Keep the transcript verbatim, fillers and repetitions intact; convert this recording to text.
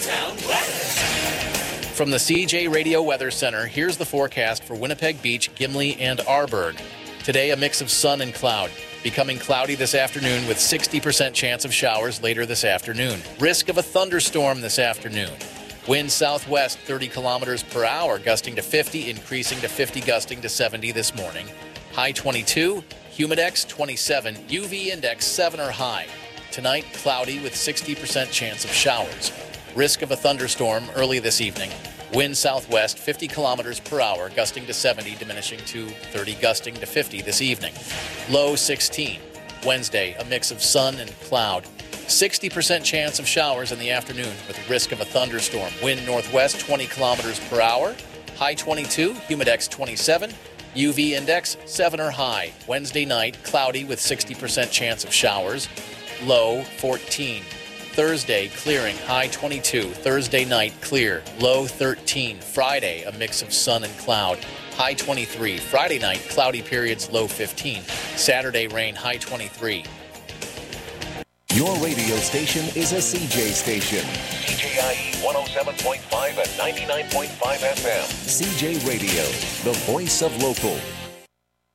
From the C J Radio Weather Center, here's the forecast for Winnipeg Beach, Gimli, and Arborg. Today, a mix of sun and cloud. Becoming cloudy this afternoon with sixty percent chance of showers later this afternoon. Risk of a thunderstorm this afternoon. Wind southwest thirty kilometers per hour, gusting to fifty, increasing to fifty, gusting to seventy this morning. High twenty-two, humidex twenty-seven, U V index seven or high. Tonight, cloudy with sixty percent chance of showers. Risk of a thunderstorm early this evening. Wind southwest fifty kilometers per hour, gusting to seventy, diminishing to thirty, gusting to fifty this evening. Low sixteen. Wednesday, a mix of sun and cloud. sixty percent chance of showers in the afternoon with risk of a thunderstorm. Wind northwest twenty kilometers per hour. High twenty-two, humidex twenty-seven, U V index seven or high. Wednesday night, cloudy with sixty percent chance of showers. Low fourteen. Thursday, clearing, high twenty-two. Thursday night, clear, low thirteen. Friday, a mix of sun and cloud, high twenty-three. Friday night, cloudy periods, low fifteen. Saturday, rain, high twenty-three. Your radio station is a C J station. C J I E one oh seven point five and ninety-nine point five F M. C J Radio, the voice of local.